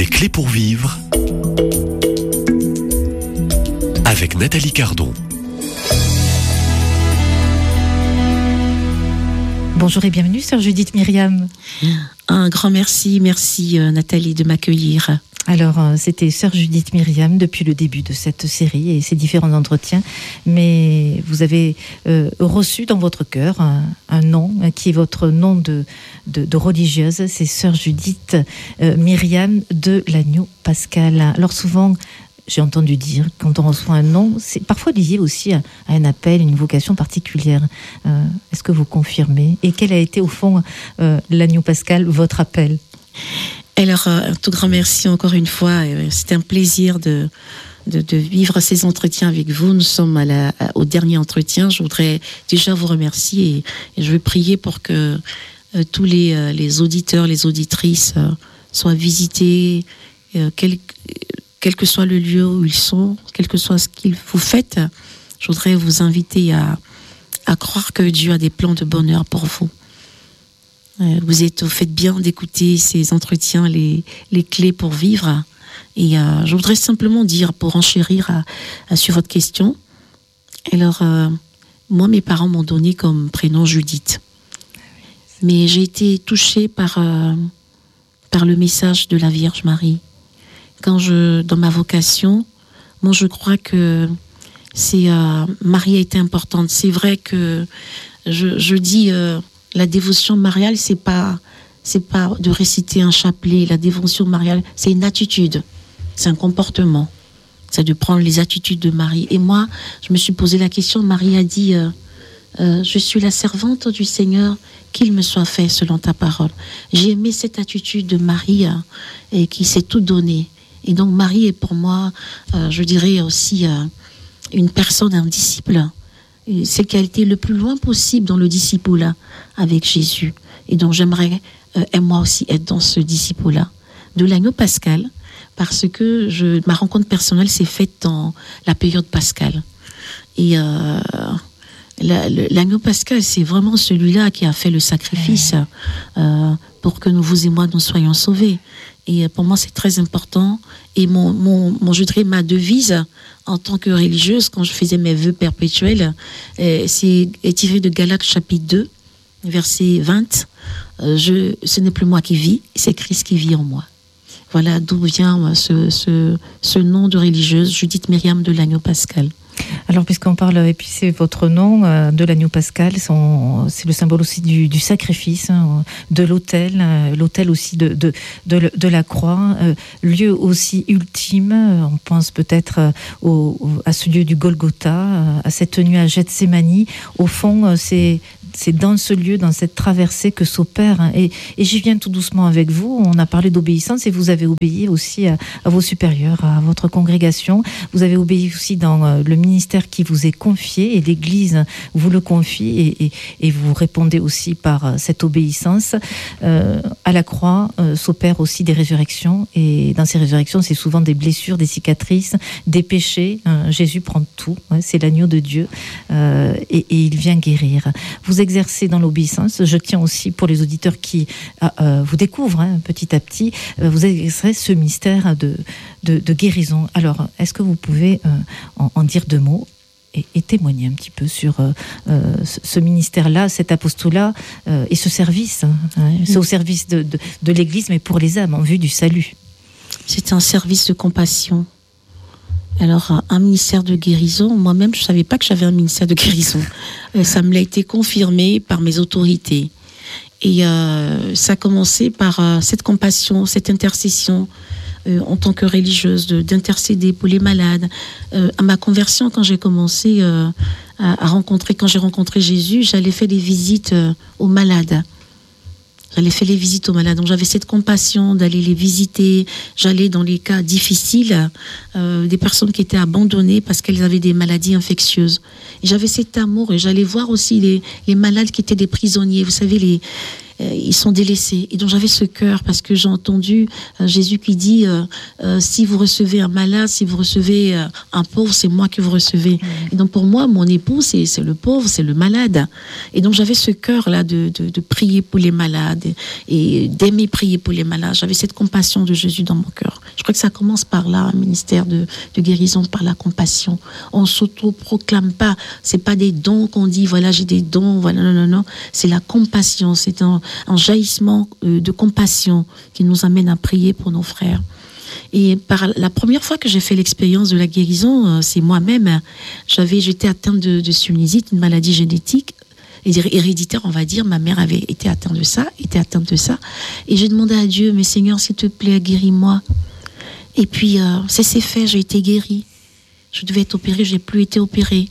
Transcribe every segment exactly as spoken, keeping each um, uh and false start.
Des clés pour vivre avec Nathalie Cardon. Bonjour et bienvenue, sœur Judith Myriam. Un grand merci, merci Nathalie de m'accueillir. Alors, c'était sœur Judith Myriam depuis le début de cette série et ces différents entretiens, mais vous avez euh, reçu dans votre cœur un, un nom qui est votre nom de, de, de religieuse, c'est sœur Judith euh, Myriam de l'Agneau Pascal. Alors souvent, j'ai entendu dire, quand on reçoit un nom, c'est parfois lié aussi à, à un appel, une vocation particulière. Euh, est-ce que vous confirmez ? Et quel a été au fond, euh, l'Agneau Pascal, votre appel ? Alors, un tout grand merci encore une fois. C'était un plaisir de, de, de vivre ces entretiens avec vous. Nous sommes à la, au dernier entretien. Je voudrais déjà vous remercier et, et je vais prier pour que euh, tous les, euh, les auditeurs, les auditrices euh, soient visités, euh, quel, quel que soit le lieu où ils sont, quel que soit ce qu'ils vous faites. Je voudrais vous inviter à, à croire que Dieu a des plans de bonheur pour vous. Vous êtes, vous faites bien d'écouter ces entretiens, les, les clés pour vivre. Et euh, je voudrais simplement dire, pour enchérir à, à, sur votre question, alors, euh, moi, mes parents m'ont donné comme prénom Judith. Mais j'ai été touchée par, euh, par le message de la Vierge Marie. Quand je, dans ma vocation, moi, je crois que c'est, euh, Marie a été importante. C'est vrai que je, je dis... Euh, La dévotion mariale, c'est pas, c'est pas de réciter un chapelet. La dévotion mariale, c'est une attitude, c'est un comportement. C'est de prendre les attitudes de Marie. Et moi, je me suis posé la question. Marie a dit euh, euh, je suis la servante du Seigneur, qu'il me soit fait selon ta parole. J'ai aimé cette attitude de Marie euh, et qui s'est tout donné. Et donc Marie est pour moi, euh, je dirais aussi euh, une personne, un disciple. C'est qu'elle était le plus loin possible dans le disciple-là avec Jésus. Et donc j'aimerais, euh, et moi aussi, être dans ce disciple-là de l'Agneau Pascal, parce que je, ma rencontre personnelle s'est faite dans la période pascale. Et euh, la, le, l'Agneau Pascal, c'est vraiment celui-là qui a fait le sacrifice euh, pour que nous, vous et moi, nous soyons sauvés. Et pour moi, c'est très important. Et mon, mon, mon je dirais, ma devise en tant que religieuse, quand je faisais mes vœux perpétuels, euh, c'est tiré de Galates chapitre deux, verset vingt. Euh, je, ce n'est plus moi qui vis, c'est Christ qui vit en moi. Voilà d'où vient ce, ce, ce nom de religieuse, Judith Myriam de l'Agneau Pascal. Alors, puisqu'on parle, et puis c'est votre nom, euh, de l'Agneau Pascal, son, c'est le symbole aussi du, du sacrifice, hein, de l'autel, euh, l'autel aussi de, de, de, de la croix, euh, lieu aussi ultime, euh, on pense peut-être euh, au, au, à ce lieu du Golgotha, euh, à cette nuit à Gethsémani. Au fond, euh, c'est... c'est dans ce lieu, dans cette traversée que s'opère. Hein. Et, et j'y viens tout doucement avec vous. On a parlé d'obéissance et vous avez obéi aussi à, à vos supérieurs, à votre congrégation. Vous avez obéi aussi dans euh, le ministère qui vous est confié et l'Église vous le confie et, et, et vous répondez aussi par euh, cette obéissance. Euh, à la croix euh, s'opèrent aussi des résurrections et dans ces résurrections, c'est souvent des blessures, des cicatrices, des péchés. Hein. Jésus prend tout. Hein. C'est l'agneau de Dieu euh, et, et il vient guérir. Vous exercer dans l'obéissance. Je tiens aussi pour les auditeurs qui euh, vous découvrent hein, petit à petit, euh, vous exercerez ce mystère de, de, de guérison. Alors, est-ce que vous pouvez euh, en, en dire deux mots et, et témoigner un petit peu sur euh, euh, ce, ce ministère-là, cet apostolat euh, et ce service hein, hein, c'est au service de, de, de l'Église, mais pour les âmes, en vue du salut. C'est un service de compassion. Alors, un ministère de guérison, moi-même, je ne savais pas que j'avais un ministère de guérison. Ça me l'a été confirmé par mes autorités. Et euh, ça a commencé par euh, cette compassion, cette intercession euh, en tant que religieuse, de, d'intercéder pour les malades. Euh, à ma conversion, quand j'ai commencé euh, à, à rencontrer, quand j'ai rencontré Jésus, j'allais faire des visites euh, aux malades. J'allais faire les visites aux malades. Donc j'avais cette compassion d'aller les visiter. J'allais dans les cas difficiles, euh, des personnes qui étaient abandonnées parce qu'elles avaient des maladies infectieuses. Et j'avais cet amour et j'allais voir aussi les, les malades qui étaient des prisonniers. Vous savez, les, euh, ils sont délaissés. Et donc j'avais ce cœur parce que j'ai entendu euh, Jésus qui dit euh, euh, si vous recevez un malade, si vous recevez euh, un pauvre, c'est moi que vous recevez. Mmh. Et donc pour moi, mon époux, c'est, c'est le pauvre, c'est le malade. Et donc j'avais ce cœur-là de, de, de prier pour les malades et, et d'aimer prier pour les malades. J'avais cette compassion de Jésus dans mon cœur. Je crois que ça commence par là, un ministère de, de guérison, par la compassion. On s'auto-proclame pas. C'est pas des dons qu'on dit, voilà, j'ai des dons, voilà, non, non, non. C'est la compassion. C'est un, un jaillissement de compassion qui nous amène à prier pour nos frères. Et par la première fois que j'ai fait l'expérience de la guérison, c'est moi-même. J'avais, j'étais atteinte de, de sinusite, une maladie génétique, héréditaire, on va dire. Ma mère avait été atteinte de ça, était atteinte de ça. Et j'ai demandé à Dieu, mais Seigneur, s'il te plaît, guéris-moi. Et puis, euh, c'est, c'est fait, j'ai été guérie. Je devais être opérée, j'ai plus été opérée.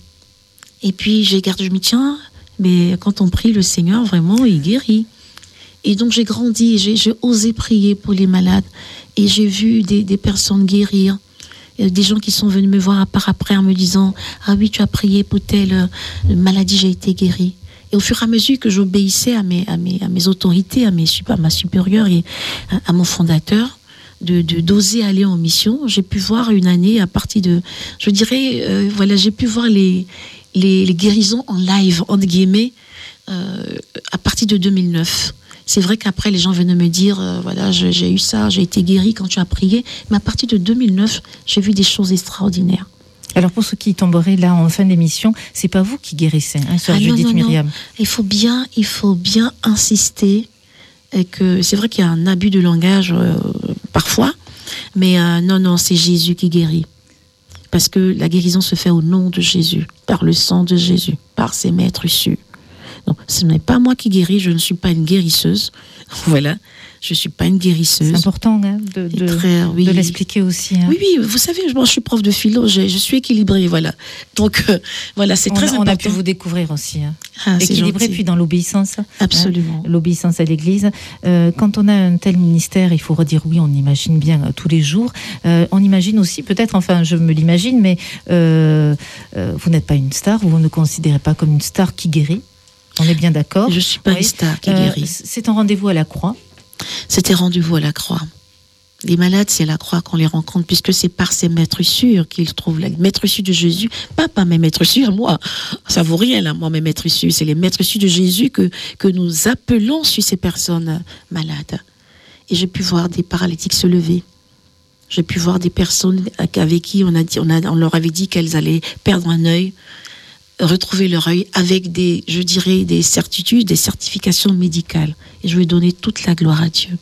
Et puis, j'ai gardé, je me dis, tiens, mais quand on prie le Seigneur, vraiment, il guérit. Et donc, j'ai grandi, j'ai, j'ai osé prier pour les malades. Et j'ai vu des, des personnes guérir. Des gens qui sont venus me voir par après en me disant, ah oui, tu as prié pour telle maladie, j'ai été guérie. Et au fur et à mesure que j'obéissais à mes, à mes, à mes autorités, à, mes, à ma supérieure et à, à mon fondateur, de, de, d'oser aller en mission, j'ai pu voir une année à partir de, je dirais, euh, voilà, j'ai pu voir les, les, les guérisons en live, entre guillemets, euh, à partir de deux mille neuf. C'est vrai qu'après, les gens venaient me dire, euh, voilà, j'ai, j'ai eu ça, j'ai été guérie quand tu as prié. Mais à partir de deux mille neuf, j'ai vu des choses extraordinaires. Alors pour ceux qui tomberaient là en fin d'émission, c'est pas vous qui guérissez, hein, sœur ah, Judith non, non, Myriam. Non. Il faut bien, il faut bien insister. Et que c'est vrai qu'il y a un abus de langage euh, parfois, mais euh, non, non, c'est Jésus qui guérit. Parce que la guérison se fait au nom de Jésus, par le sang de Jésus, par ses maîtres issus. Donc, ce n'est pas moi qui guéris, je ne suis pas une guérisseuse. Voilà, je ne suis pas une guérisseuse. C'est important hein, de, de, très, oui. de l'expliquer aussi. Hein. Oui, oui, vous savez, moi, je suis prof de philo, je, je suis équilibrée, voilà. Donc, euh, voilà, c'est on très a, important. On a pu vous découvrir aussi. Hein. Ah, équilibrée, puis dans l'obéissance. Absolument. Hein, l'obéissance à l'Église. Euh, quand on a un tel ministère, il faut redire oui, on imagine bien euh, tous les jours. Euh, on imagine aussi, peut-être, enfin, je me l'imagine, mais euh, euh, vous n'êtes pas une star, vous ne considérez pas comme une star qui guérit. On est bien d'accord. Je ne suis pas oui. une star qui euh, guérit. C'est un rendez-vous à la croix. C'était rendez-vous à la croix. Les malades, c'est à la croix qu'on les rencontre, puisque c'est par ces maîtres sûrs qu'ils trouvent la maître issus de Jésus. Pas par mes maîtres sûrs, moi. Ça vaut rien, là, moi, mes maîtres issus. C'est les maîtres issus de Jésus que, que nous appelons sur ces personnes malades. Et j'ai pu voir des paralytiques se lever. J'ai pu voir des personnes avec qui on, a dit, on, a, on leur avait dit qu'elles allaient perdre un œil, retrouver leur œil avec des, je dirais, des certitudes, des certifications médicales. Et je vais donner toute la gloire à Dieu.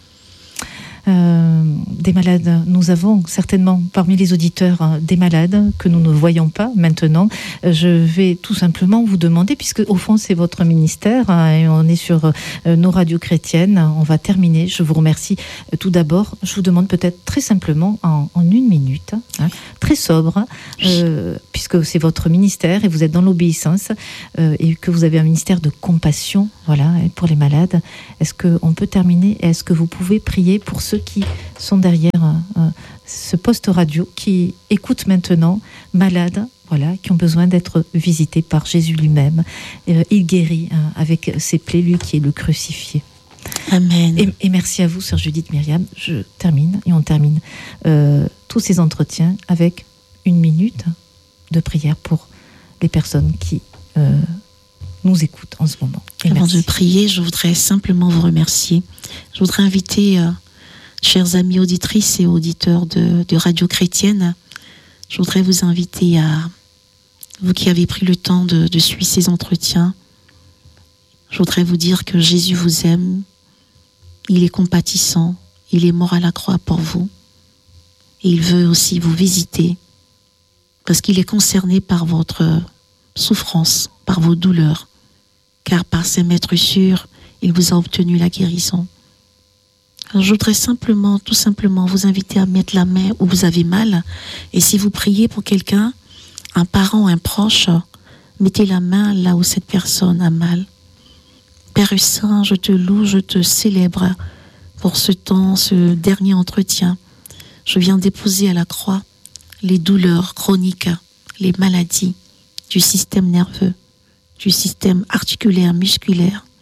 Euh, des malades, nous avons certainement parmi les auditeurs des malades que nous ne voyons pas maintenant. Je vais tout simplement vous demander, puisque au fond c'est votre ministère et on est sur nos radios chrétiennes, on va terminer. Je vous remercie tout d'abord. Je vous demande peut-être très simplement en, en une minute, hein, très sobre, euh, puisque c'est votre ministère et vous êtes dans l'obéissance euh, et que vous avez un ministère de compassion, voilà, pour les malades. Est-ce qu'on peut terminer? Est-ce que vous pouvez prier pour ceux qui sont derrière euh, ce poste radio, qui écoutent maintenant, malades, voilà, qui ont besoin d'être visités par Jésus lui-même. Euh, il guérit euh, avec ses plaies, lui qui est le crucifié. Amen. Et, et merci à vous, sœur Judith Myriam. Je termine, et on termine euh, tous ces entretiens avec une minute de prière pour les personnes qui euh, nous écoutent en ce moment. Et Avant merci. de prier, je voudrais simplement vous remercier. Je voudrais inviter... Euh, Chers amis auditrices et auditeurs de, de Radio Chrétienne, je voudrais vous inviter à, vous qui avez pris le temps de, de suivre ces entretiens, je voudrais vous dire que Jésus vous aime, il est compatissant, il est mort à la croix pour vous, et il veut aussi vous visiter, parce qu'il est concerné par votre souffrance, par vos douleurs, car par ses maîtres sûrs, il vous a obtenu la guérison. Alors, je voudrais simplement, tout simplement, vous inviter à mettre la main où vous avez mal. Et si vous priez pour quelqu'un, un parent, un proche, mettez la main là où cette personne a mal. Père Saint, je te loue, je te célèbre pour ce temps, ce dernier entretien. Je viens déposer à la croix les douleurs chroniques, les maladies du système nerveux, du système articulaire, musculaire,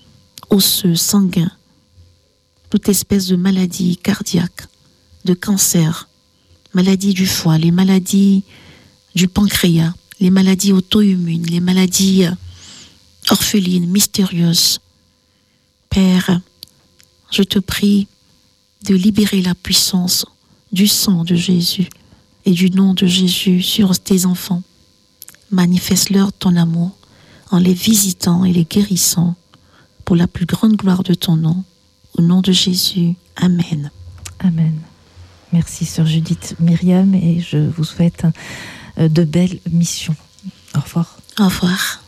osseux, sanguin, toute espèce de maladie cardiaque, de cancer, maladies du foie, les maladies du pancréas, les maladies auto-immunes, les maladies orphelines, mystérieuses. Père, je te prie de libérer la puissance du sang de Jésus et du nom de Jésus sur tes enfants. Manifeste-leur ton amour en les visitant et les guérissant pour la plus grande gloire de ton nom. Au nom de Jésus, Amen. Amen. Merci Sœur Judith Myriam et je vous souhaite de belles missions. Au revoir. Au revoir.